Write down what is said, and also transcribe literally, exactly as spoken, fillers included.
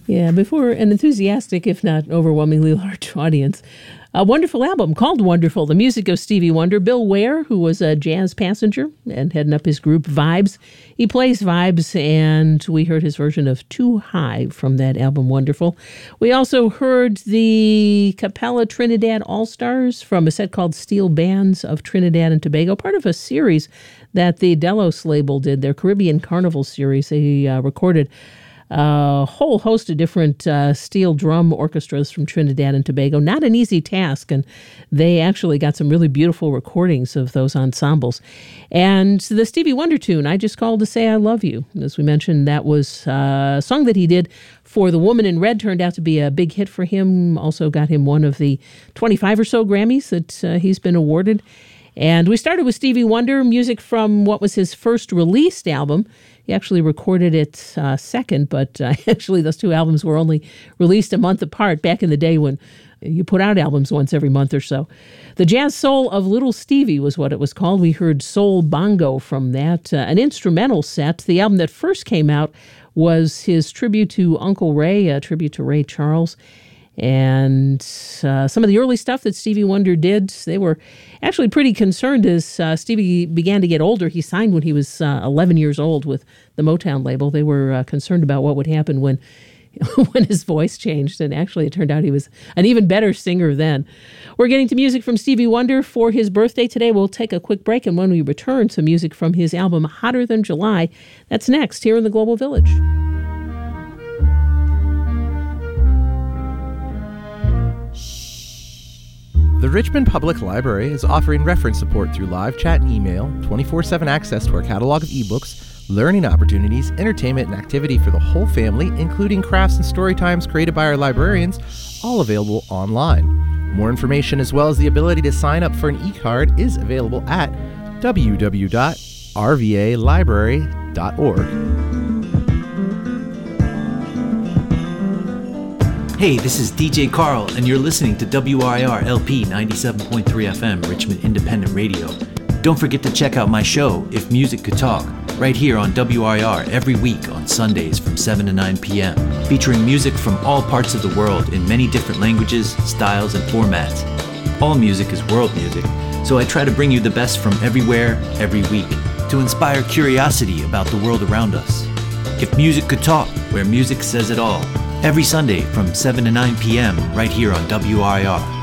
Yeah, before an enthusiastic, if not overwhelmingly large audience. A wonderful album called Wonderful, the music of Stevie Wonder. Bill Ware, who was a jazz passenger and heading up his group Vibes. He plays Vibes, and we heard his version of Too High from that album, Wonderful. We also heard the Capella Trinidad All-Stars from a set called Steel Bands of Trinidad and Tobago, part of a series that the Delos label did, their Caribbean Carnival series. They uh, recorded a whole host of different uh, steel drum orchestras from Trinidad and Tobago. Not an easy task, and they actually got some really beautiful recordings of those ensembles. And the Stevie Wonder tune, I Just Called to Say I Love You. As we mentioned, that was a song that he did for The Woman in Red. Turned out to be a big hit for him. Also got him one of the twenty-five or so Grammys that uh, he's been awarded. And we started with Stevie Wonder, music from what was his first released album. He actually recorded it uh, second, but uh, actually those two albums were only released a month apart back in the day when you put out albums once every month or so. The Jazz Soul of Little Stevie was what it was called. We heard Soul Bongo from that, uh, an instrumental set. The album that first came out was his tribute to Uncle Ray, a tribute to Ray Charles. And uh, some of the early stuff that Stevie Wonder did, they were actually pretty concerned as uh, Stevie began to get older. He signed when he was uh, eleven years old with the Motown label. They were uh, concerned about what would happen when when his voice changed. And actually, it turned out he was an even better singer then. We're getting to music from Stevie Wonder for his birthday today. We'll take a quick break, and when we return, some music from his album Hotter Than July. That's next here in the Global Village. The Richmond Public Library is offering reference support through live chat and email, twenty-four seven access to our catalog of ebooks, learning opportunities, entertainment, and activity for the whole family, including crafts and story times created by our librarians, all available online. More information as well as the ability to sign up for an e-card is available at w w w dot r v a library dot org. Hey, this is D J Carl, and you're listening to W R I R L P ninety-seven point three F M, Richmond Independent Radio. Don't forget to check out my show, If Music Could Talk, right here on W R I R every week on Sundays from seven to nine p.m., featuring music from all parts of the world in many different languages, styles, and formats. All music is world music, so I try to bring you the best from everywhere, every week, to inspire curiosity about the world around us. If Music Could Talk, where music says it all, every Sunday from seven to nine p.m. right here on W R I R.